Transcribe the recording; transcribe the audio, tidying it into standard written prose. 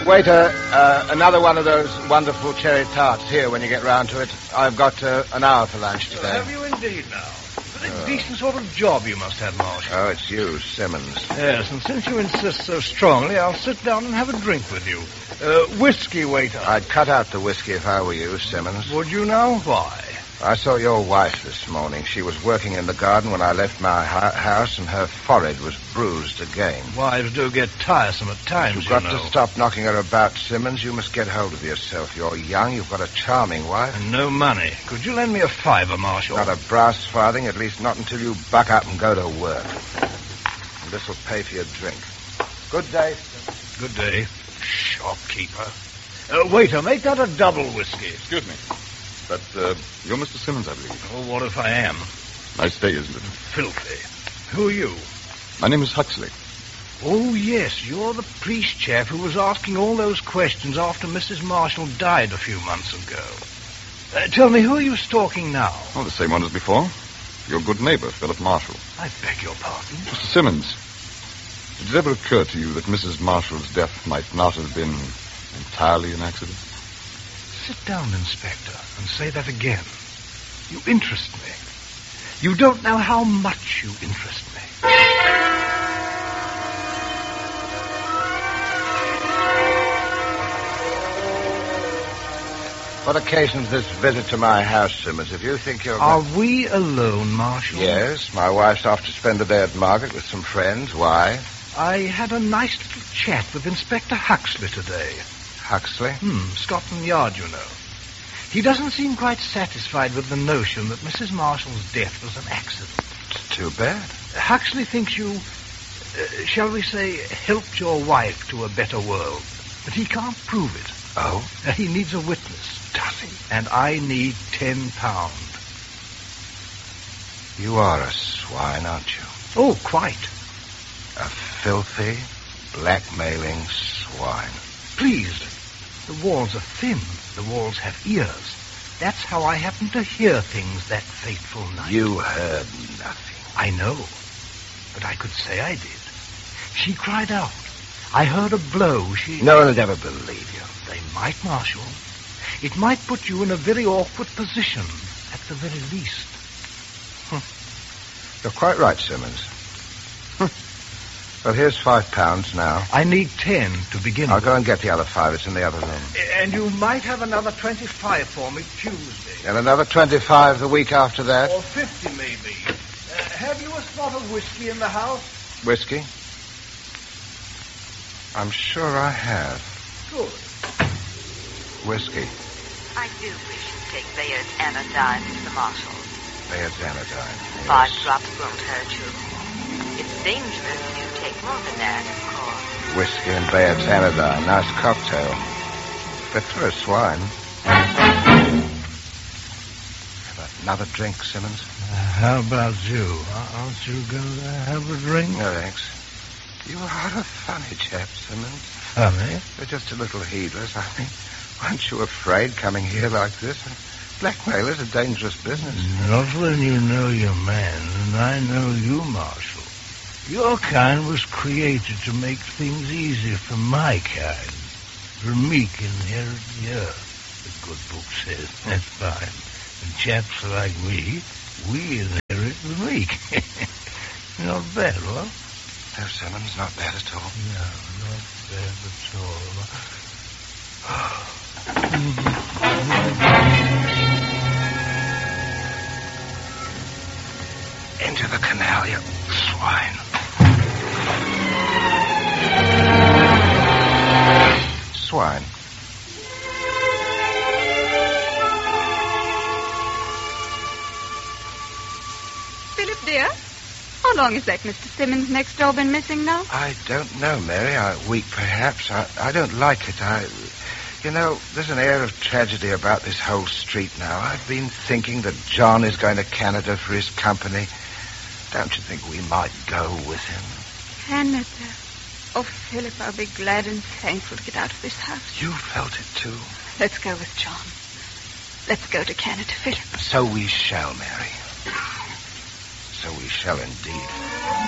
Waiter, another one of those wonderful cherry tarts here when you get round to it. I've got an hour for lunch today. Have you indeed now? A decent sort of job you must have, Marshal. Oh, it's you, Simmons. Yes, and since you insist so strongly, I'll sit down and have a drink with you. Whiskey, waiter. I'd cut out the whiskey if I were you, Simmons. Would you now? Why? I saw your wife this morning. She was working in the garden when I left my house, and her forehead was bruised again. Wives do get tiresome at times, You've got you know. to stop knocking her about, Simmons. You must get hold of yourself. You're young. You've got a charming wife. And no money. Could you lend me a fiver, Marshal? Not a brass farthing, at least not until you buck up and go to work. And this will pay for your drink. Good day, Simmons. Good day, shopkeeper. Waiter, make that a double whiskey. Excuse me. But, you're Mr. Simmons, I believe. Oh, what if I am? Nice day, isn't it? Filthy. Who are you? My name is Huxley. Oh, yes, you're the police chap who was asking all those questions after Mrs. Marshall died a few months ago. Tell me, who are you stalking now? Oh, the same one as before. Your good neighbor, Philip Marshall. I beg your pardon? Mr. Simmons, did it ever occur to you that Mrs. Marshall's death might not have been entirely an accident? Sit down, Inspector, and say that again. You interest me. You don't know how much you interest me. What occasions this visit to my house, Simmons? If you think you're... Are we alone, Marshal? Yes, my wife's off to spend the day at market with some friends. Why? I had a nice little chat with Inspector Huxley today. Huxley? Scotland Yard, you know. He doesn't seem quite satisfied with the notion that Mrs. Marshall's death was an accident. It's too bad. Huxley thinks you, shall we say, helped your wife to a better world. But he can't prove it. Oh? He needs a witness. Does he? And I need £10. You are a swine, aren't you? Oh, quite. A filthy, blackmailing swine. Please. The walls are thin. The walls have ears. That's how I happened to hear things that fateful night. You heard nothing. I know. But I could say I did. She cried out. I heard a blow. No one will ever believe you. They might, Marshal. It might put you in a very awkward position, at the very least. You're quite right, Simmons. Well, here's £5 now. I need 10 to begin I'll with. go and get the other 5. It's in the other room. And you might have another 25 for me Tuesday. And another 25 the week after that. Or 50, maybe. Have you a spot of whiskey in the house? Whiskey? I'm sure I have. Good. Whiskey. I do wish you'd take Bayard's anodyne, Mr. Marshall. Bayard's anodyne. 5 drops won't hurt you. It's dangerous if you take more than that, of course. Whiskey and Bayard's anodyne. Nice cocktail. Fit for a swine. Have another drink, Simmons? How about you? Aren't you going to have a drink? No, thanks. You are a funny chap, Simmons. Funny? You're just a little heedless. I mean, aren't you afraid coming here like this? Blackmail is a dangerous business. Not when you know your man, and I know you, Marshal. Your kind was created to make things easy for my kind. The meek inherit the earth, the good book says. That's fine. And chaps like me, we inherit the meek. Not bad, what? No, Simmons, not bad at all. No, not bad at all. Into the canal, you swine. Swine. Philip, dear, how long has that Mr. Simmons next door been missing now? I don't know, Mary. A week, perhaps. I don't like it. You know, there's an air of tragedy about this whole street now. I've been thinking that John is going to Canada for his company. Don't you think we might go with him? Canada. Oh, Philip, I'll be glad and thankful to get out of this house. You felt it, too. Let's go with John. Let's go to Canada, Philip. So we shall, Mary. So we shall indeed.